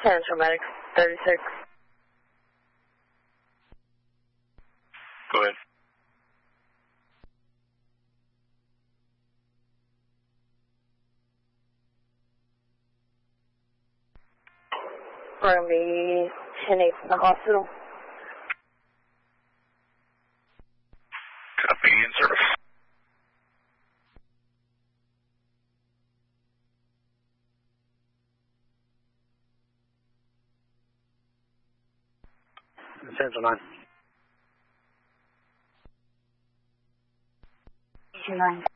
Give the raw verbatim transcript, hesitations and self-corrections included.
Central Medic thirty-six. Go ahead. We're going to be ten eight from the hospital. Copy, in service. Central nine. two nine.